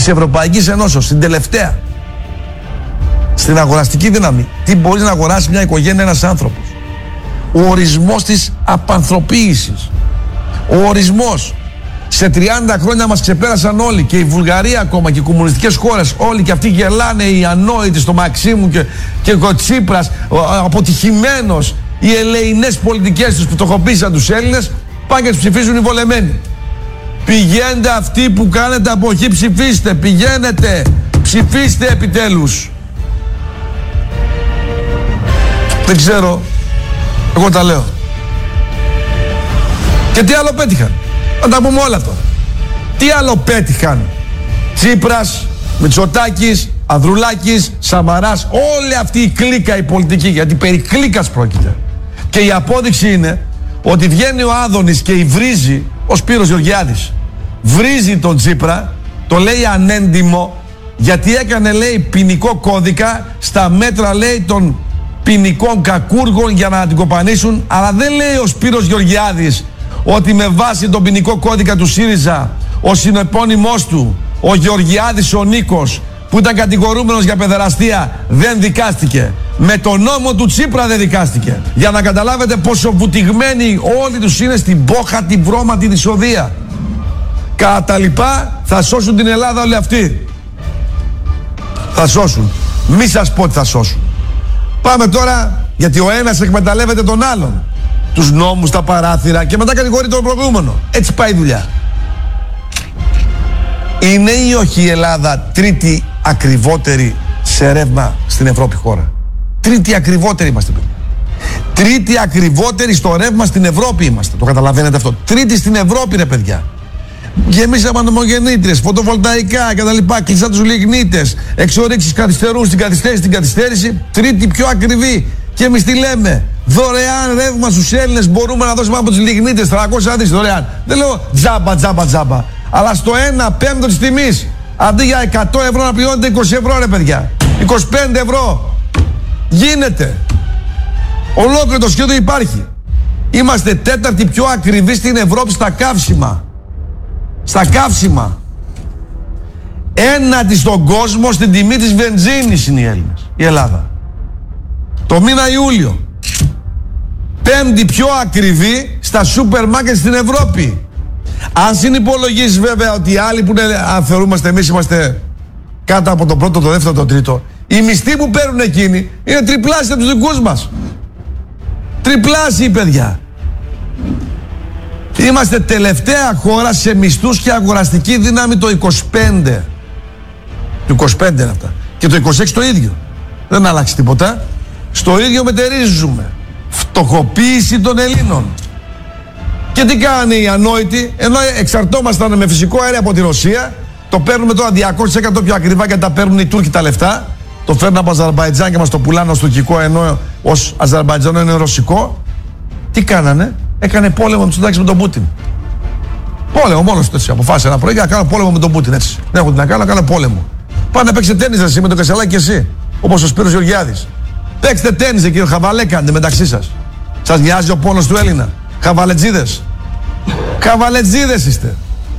της Ευρωπαϊκής Ενώσεως, στην τελευταία, στην αγοραστική δύναμη. Τι μπορεί να αγοράσει μια οικογένεια, ένας άνθρωπος. Ο ορισμός της απανθρωποίησης. Ο ορισμός. Σε 30 χρόνια μας ξεπέρασαν όλοι, και η Βουλγαρία ακόμα και οι κομμουνιστικές χώρες. Όλοι και αυτοί γελάνε, οι ανόητοι στο Μαξίμου και ο Τσίπρας, αποτυχημένος. Οι ελεηνές πολιτικές τους που φτωχοποίησαν τους Έλληνες, πάνε και τους ψηφίζουν οι βολεμένοι. Πηγαίνετε αυτοί που κάνετε αποχή, ψηφίστε. Πηγαίνετε, ψηφίστε επιτέλους. Δεν ξέρω, εγώ τα λέω. Και τι άλλο πέτυχαν? Να τα πούμε όλα τώρα. Τι άλλο πέτυχαν? Τσίπρας, Μητσοτάκης, Ανδρουλάκης, Σαμαράς, όλη αυτή η κλίκα η πολιτική, γιατί περί κλίκας πρόκειται. Και η απόδειξη είναι ότι βγαίνει ο Άδωνης και υβρίζει, ο Σπύρος Γεωργιάδης, βρίζει τον Τσίπρα, το λέει ανέντιμο, γιατί έκανε, λέει, ποινικό κώδικα στα μέτρα, λέει, των ποινικών κακούργων για να την κοπανίσουν. Αλλά δεν λέει ο Σπύρος Γεωργιάδης ότι με βάση τον ποινικό κώδικα του ΣΥΡΙΖΑ ο συνεπώνυμός του, ο Γεωργιάδης ο Νίκος, που ήταν κατηγορούμενος για παιδεραστία, δεν δικάστηκε. Με τον νόμο του Τσίπρα δεν δικάστηκε. Για να καταλάβετε πόσο βουτυγμένοι όλοι τους είναι στην μπόχα, την βρώμα, την εισοδεία. Κατά τα λοιπά θα σώσουν την Ελλάδα όλοι αυτοί. Θα σώσουν. Μη σας πω ότι θα σώσουν. Πάμε τώρα, γιατί ο ένας εκμεταλλεύεται τον άλλον. Τους νόμους, τα παράθυρα, και μετά κατηγορεί τον προηγούμενο. Έτσι πάει η δουλειά. Είναι ή όχι η Ελλάδα τρίτη ακριβότερη σε ρεύμα στην Ευρώπη χώρα? Τρίτη ακριβότερη είμαστε, παιδιά. Τρίτη ακριβότερη στο ρεύμα στην Ευρώπη είμαστε. Το καταλαβαίνετε αυτό? Τρίτη στην Ευρώπη, ρε παιδιά. Γεμίσαμε ανεμογεννήτριες, φωτοβολταϊκά κτλ. Κλείσαν τους λιγνίτες. Εξορίξεις καθυστερούν στην καθυστέρηση. Τρίτη πιο ακριβή. Και εμείς τι λέμε? Δωρεάν ρεύμα στους Έλληνες μπορούμε να δώσουμε από τις λιγνίτες 300 δις δωρεάν. Δεν λέω τζάμπα. Αλλά στο 1/5 της τιμής. Αντί για 100 ευρώ να πληρώνετε 20 ευρώ, ρε παιδιά. 25 ευρώ. Γίνεται. Ολόκληρο το σχέδιο υπάρχει. Είμαστε τέταρτη πιο ακριβή στην Ευρώπη στα καύσιμα. Στα καύσιμα. Ένατη στον κόσμο στην τιμή της βενζίνης είναι οι Έλληνες. Η Ελλάδα. Το μήνα Ιούλιο. Πέμπτη πιο ακριβή στα σούπερ μάρκετ στην Ευρώπη. Αν συνυπολογίσεις βέβαια ότι οι άλλοι που αν θεωρούμαστε εμείς είμαστε κάτω από το πρώτο, το δεύτερο, το τρίτο, οι μισθοί που παίρνουν εκείνοι είναι τριπλάσιοι από τους δικούς μας. Τριπλάσιοι, παιδιά. Είμαστε τελευταία χώρα σε μισθούς και αγοραστική δύναμη το 25. Το 25 είναι αυτά. Και το 26 το ίδιο. Δεν αλλάξει τίποτα. Στο ίδιο μετερίζουμε. Φτωχοποίηση των Ελλήνων. Και τι κάνει οι ανόητοι? Ενώ εξαρτώμασταν με φυσικό αέριο από τη Ρωσία, το παίρνουμε τώρα 200% πιο ακριβά, γιατί τα παίρνουν οι Τούρκοι τα λεφτά. Το φέρνουν από Αζερμπαϊτζάν και μας το πουλάνε ως τουρκικό, ενώ ως Αζερμπαϊτζάνο είναι ρωσικό. Τι κάνανε? Έκανε πόλεμο με Μητσοτάκη με τον Πούτιν. Πόλεμο μόνος του, έτσι. Αποφάσισε ένα πρωί να κάνω πόλεμο με τον Πούτιν, έτσι. Δεν έχω τι να κάνω πόλεμο. Πάνε να παίξετε τένις εσύ με τον Κασελάκη και εσύ. Όπως ο Σπύρος Γεωργιάδης. Παίξτε τένις, κύριο χαβαλέ, κάντε μεταξύ σας. Σας νοιάζει ο πόνος του Έλληνα? Χαβαλετζίδες. Χαβαλετζίδες είστε.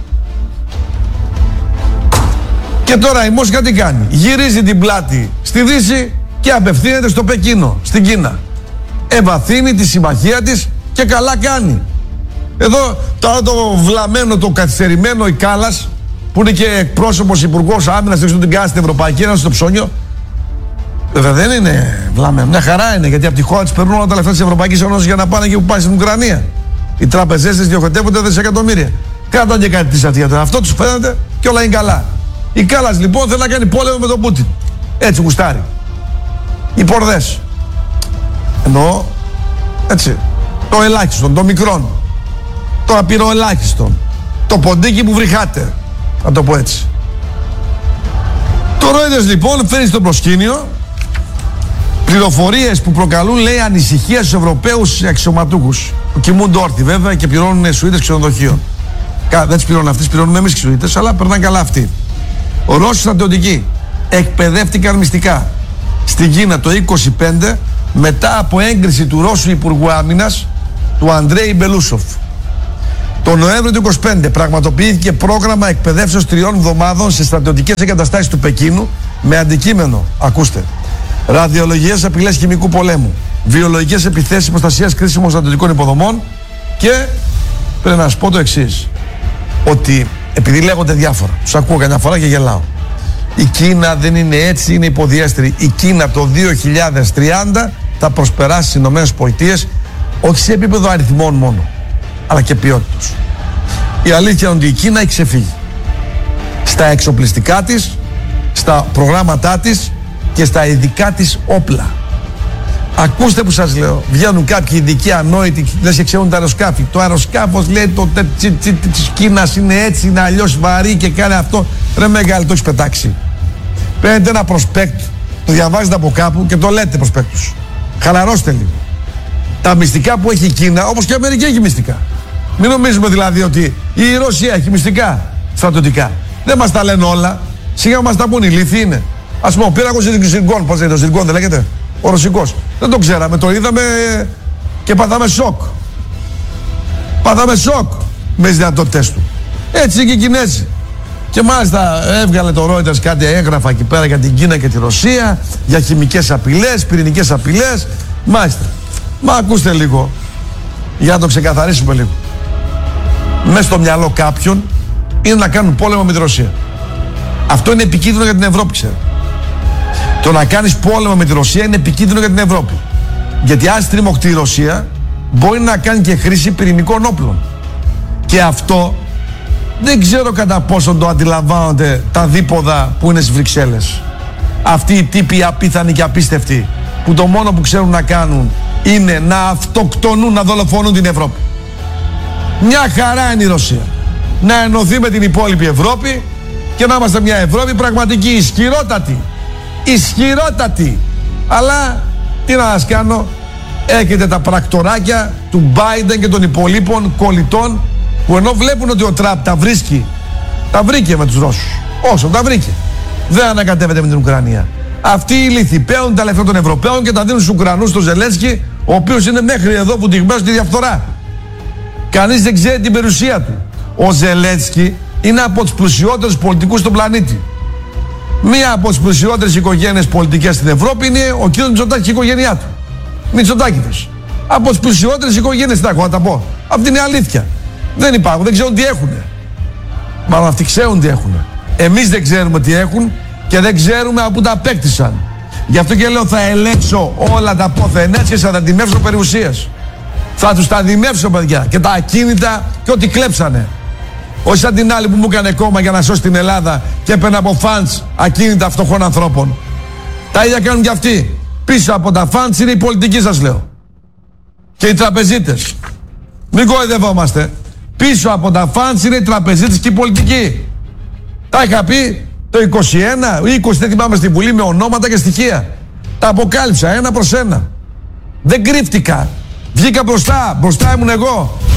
Και τώρα η Μόσχα τι κάνει? Γυρίζει την πλάτη στη Δύση και απευθύνεται στο Πεκίνο, στην Κίνα. Ευαθύνει τη συμμαχία της και καλά κάνει. Εδώ τώρα το βλαμμένο, το καθυστερημένο η Κάλλας, που είναι και εκπρόσωπος υπουργός άμυνας, δεν ξέρω τι κάνει στην Ευρωπαϊκή Ένωση στο ψώνιο. Βέβαια δεν είναι βλαμμένο, μια χαρά είναι, γιατί από τη χώρα της περνούν όλα τα λεφτά της Ευρωπαϊκής Ένωσης για να πάνε εκεί που πάει στην Ουκρανία. Οι τραπεζές της διοχετεύονται δισεκατομμύρια. Κράταν και κάτι της ατία. Αυτό τους φαίνεται και όλα είναι καλά. Η Κάλλας λοιπόν θέλει να κάνει πόλεμο με τον Πούτιν. Έτσι γουστάρει. Οι πορδές. Εννοώ έτσι. Το ελάχιστον, το μικρόν. Το απειροελάχιστον. Το ποντίκι που βρυχάτε. Να το πω έτσι. Το Reuters λοιπόν φέρνει στο προσκήνιο πληροφορίες που προκαλούν, λέει, ανησυχία στους Ευρωπαίους αξιωματούχους που κοιμούνται όρθιοι βέβαια και πληρώνουν σουίτες ξενοδοχείων. Δεν τις πληρώνουν αυτοί, τις πληρώνουμε εμείς σουίτες, αλλά περνάνε καλά αυτοί. Ο Ρώσοι στρατιωτικοί εκπαιδεύτηκαν μυστικά στην Κίνα το 1925 μετά από έγκριση του Ρώσου Υπουργού Άμυνας, του Αντρέι Μπελούσοφ. Το Νοέμβριο του 2025 πραγματοποιήθηκε πρόγραμμα εκπαιδεύσεως 3 εβδομάδων σε στρατιωτικές εγκαταστάσεις του Πεκίνου με αντικείμενο, ακούστε, ραδιολογικές απειλές χημικού πολέμου, βιολογικές επιθέσεις προστασίας κρίσιμων στρατιωτικών υποδομών και πρέπει να σας πω το εξής, ότι επειδή λέγονται διάφορα, τους ακούω καμιά φορά και γελάω. Η Κίνα δεν είναι έτσι, είναι υποδιέστερη. Η Κίνα το 2030 θα προσπεράσει στις ΗΠΑ όχι σε επίπεδο αριθμών μόνο, αλλά και ποιότητας. Η αλήθεια είναι ότι η Κίνα έχει ξεφύγει στα εξοπλιστικά της, στα προγράμματά της και στα ειδικά της όπλα. Ακούστε που σας λέω, βγαίνουν κάποιοι ειδικοί ανόητοι, λες και ξέρουν τα αεροσκάφη. Το αεροσκάφος λέει το της Κίνας είναι έτσι, είναι αλλιώς βαρύ και κάνει αυτό. Ρε μεγάλη, το έχεις πετάξει. Παίρνετε ένα προσπέκτ, το διαβάζετε από κάπου και το λέτε προσπέκτους. Χαλαρώστε λίγο. Τα μυστικά που έχει η Κίνα, όπως και η Αμερική έχει μυστικά. Μην νομίζουμε δηλαδή ότι η Ρωσία έχει μυστικά στρατιωτικά. Δεν μας τα λένε όλα. Σιγά μας τα πούν, οι λύθοι είναι. Ας πούμε, ο πύργος Ζιργκόν, πώς λέγεται, ο Ζιργκόν δεν λέγεται, ο ρωσικός. Δεν το ξέραμε, το είδαμε και πάθαμε σοκ. Πάθαμε σοκ με τις δυνατότητες του. Έτσι και οι Κινέζοι. Και μάλιστα έβγαλε το Reuters κάτι έγγραφα εκεί πέρα για την Κίνα και τη Ρωσία, για χημικές απειλές, πυρηνικές απειλές. Μάλιστα. Μα ακούστε λίγο, για να το ξεκαθαρίσουμε λίγο. Μες στο μυαλό κάποιον είναι να κάνουν πόλεμο με τη Ρωσία. Αυτό είναι επικίνδυνο για την Ευρώπη, ξέρω. Το να κάνεις πόλεμο με τη Ρωσία είναι επικίνδυνο για την Ευρώπη. Γιατί αν στριμωχτεί η Ρωσία, μπορεί να κάνει και χρήση πυρηνικών όπλων. Και αυτό δεν ξέρω κατά πόσο το αντιλαμβάνονται τα δίποδα που είναι στις Βρυξέλλες. Αυτοί οι τύποι απίθανοι και απίστευτοι, που το μόνο που ξέρουν να κάνουν είναι να αυτοκτονούν, να δολοφονούν την Ευρώπη. Μια χαρά είναι η Ρωσία να ενωθεί με την υπόλοιπη Ευρώπη και να είμαστε μια Ευρώπη πραγματική, ισχυρότατη. Ισχυρότατη. Αλλά τι να σας κάνω, έχετε τα πρακτοράκια του Biden και των υπολείπων κολλητών που ενώ βλέπουν ότι ο Τραμπ τα βρίσκει, τα βρήκε με τους Ρώσους. Όσο τα βρήκε, δεν ανακατεύεται με την Ουκρανία. Αυτοί οι λύθοι παίρνουν τα λεφτά των Ευρωπαίων και τα δίνουν στους Ουκρανούς, στον Ζελένσκι, ο οποίος είναι μέχρι εδώ που τυγμένος στη διαφθορά. Κανείς δεν ξέρει την περιουσία του. Ο Ζελένσκι είναι από τους πλουσιότερους πολιτικούς στον πλανήτη. Μία από τις πλουσιότερες οικογένειες πολιτικές στην Ευρώπη είναι ο κ. Μητσοτάκης και η οικογένειά του. Μητσοτάκηδες. Από τις πλουσιότερες οικογένειες, τα έχω να τα πω. Αυτή είναι αλήθεια. Δεν υπάρχουν, δεν ξέρουν τι έχουνε. Μάλλον αυτοί ξέρουν τι έχουνε. Εμείς δεν ξέρουμε τι έχουν και δεν ξέρουμε από πού τα απέκτησαν. Γι' αυτό και λέω θα ελέγξω όλα τα πόθεν και θα τα δημεύσω περιουσίας. Θα τους τα δημεύσω, παιδιά, και τα ακίνητα και ό,τι κλέψανε. Όχι σαν την άλλη που μου έκανε κόμμα για να σώσει την Ελλάδα και έπαιρνε από φαντς ακίνητα φτωχών ανθρώπων. Τα ίδια κάνουν και αυτοί. Πίσω από τα φαντς είναι οι πολιτικοί, σας λέω. Και οι τραπεζίτες. Μην κοροϊδευόμαστε. Πίσω από τα φαντς είναι οι τραπεζίτες και οι πολιτικοί. Τα είχα πει το 21 ή 20, δεν θυμάμαι, στην Βουλή με ονόματα και στοιχεία. Τα αποκάλυψα ένα προς ένα. Δεν κρύφτηκα. Βγήκα μπροστά ήμουν εγώ.